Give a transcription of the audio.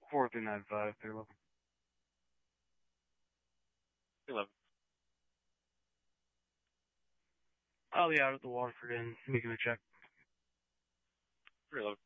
4395, 311. 11. I'll be out at the Waterford Inn making a check. 311.